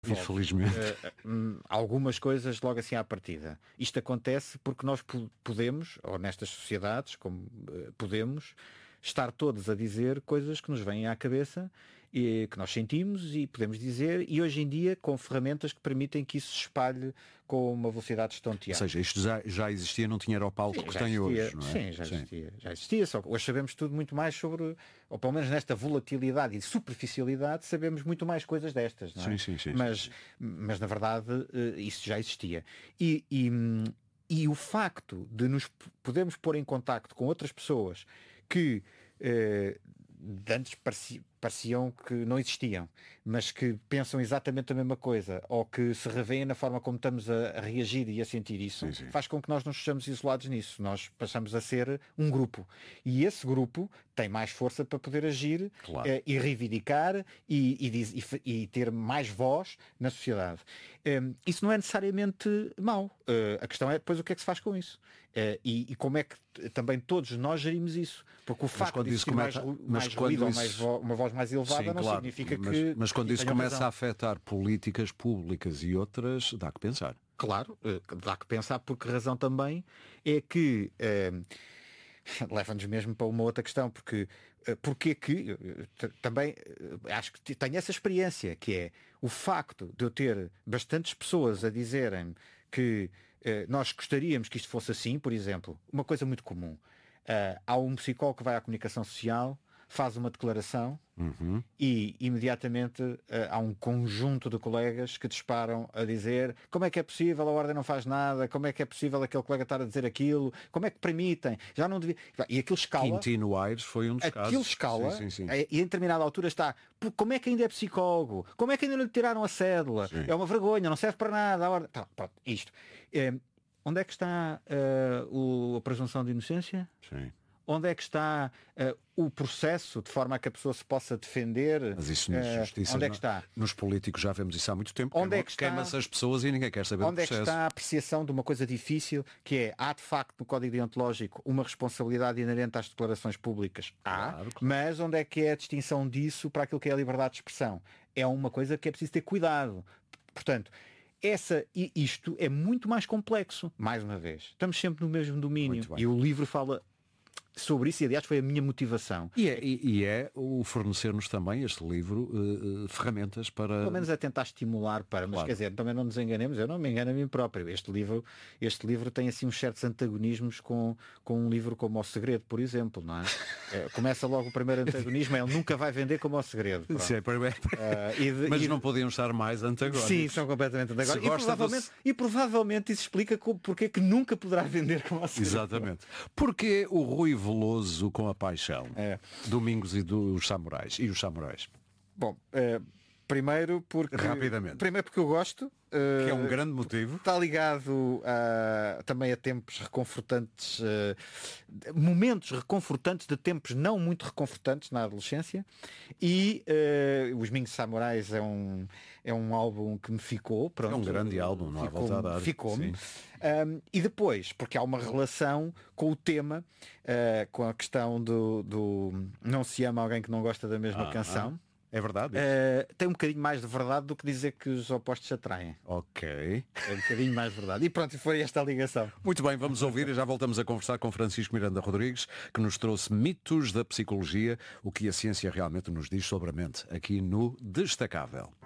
Infelizmente. Algumas coisas logo assim à partida. Isto acontece porque nós podemos, ou nestas sociedades, como podemos, estar todos a dizer coisas que nos vêm à cabeça e que nós sentimos e podemos dizer, e hoje em dia com ferramentas que permitem que isso se espalhe com uma velocidade estonteante. Ou seja, isto já existia, não tinha o palco que tem hoje, não é? Sim, já existia, só que hoje sabemos tudo muito mais sobre, ou pelo menos nesta volatilidade e superficialidade, sabemos muito mais coisas destas, não é? Sim. Mas na verdade isso já existia. E o facto de nos podermos pôr em contacto com outras pessoas que antes pareciam que não existiam, mas que pensam exatamente a mesma coisa, ou que se revêem na forma como estamos a reagir e a sentir isso, faz com que nós não estejamos isolados nisso. Nós passamos a ser um grupo. E esse grupo tem mais força para poder agir, claro, e reivindicar e ter mais voz na sociedade. Isso não é necessariamente mau. A questão é depois o que é que se faz com isso. E como é que também todos nós gerimos isso. Porque o facto de existir mais ruído ou uma voz mais elevada não significa que... Mas quando isso começa a afetar políticas públicas e outras, dá que pensar. Claro, dá que pensar, porque a razão também é que... leva-nos mesmo para uma outra questão, porque também acho que tenho essa experiência, que é o facto de eu ter bastantes pessoas a dizerem que nós gostaríamos que isto fosse assim, por exemplo, uma coisa muito comum. Há um psicólogo que vai à comunicação social, faz uma declaração e imediatamente há um conjunto de colegas que disparam a dizer como é que é possível, a Ordem não faz nada, como é que é possível aquele colega estar a dizer aquilo, como é que permitem, já não devia... E aquilo escala. Quintino Aires foi um dos casos. Aquilo escala, sim. E em determinada altura está, como é que ainda é psicólogo? Como é que ainda não lhe tiraram a cédula? Sim. É uma vergonha, não serve para nada. A Ordem... Pronto, isto. Onde é que está a presunção de inocência? Sim. Onde é que está o processo de forma a que a pessoa se possa defender? Mas isso na justiça, onde é que está? Nos políticos já vemos isso há muito tempo. Onde é que está? Queima-se as pessoas e ninguém quer saber do processo. Onde é que está a apreciação de uma coisa difícil, que é, há de facto no Código Deontológico uma responsabilidade inerente às declarações públicas? Claro. Mas onde é que é a distinção disso para aquilo que é a liberdade de expressão? É uma coisa que é preciso ter cuidado. Portanto, isto é muito mais complexo. Mais uma vez, estamos sempre no mesmo domínio. E o livro fala sobre isso, e aliás foi a minha motivação. E é o fornecer-nos também, este livro, ferramentas para... Pelo menos é tentar estimular para, mas quer dizer, também não nos enganemos, eu não me engano a mim próprio. Este livro tem assim uns certos antagonismos com um livro como O Segredo, por exemplo, não é? Começa logo o primeiro antagonismo, ele nunca vai vender como O Segredo. Mas não podiam estar mais antagónicos. Sim, são completamente antagónicos. E provavelmente isso explica porque é que nunca poderá vender como O Segredo. Exatamente. Porque o Rui Veloso com a Paixão, Domingos e dos Samurais e os Samurais. Bom, primeiro porque eu gosto, que é um grande motivo. Está ligado também a tempos reconfortantes, momentos reconfortantes de tempos não muito reconfortantes na adolescência, e Os Mingos Samurais é um álbum que me ficou. Pronto, é um grande álbum, não há volta a dar. Ficou-me. E depois, porque há uma relação com o tema, com a questão do não se ama alguém que não gosta da mesma canção. É verdade? Tem um bocadinho mais de verdade do que dizer que os opostos se atraem. Ok. É um bocadinho mais verdade. E pronto, foi esta a ligação. Muito bem, vamos ouvir e já voltamos a conversar com Francisco Miranda Rodrigues, que nos trouxe mitos da psicologia, o que a ciência realmente nos diz sobre a mente, aqui no Destacável.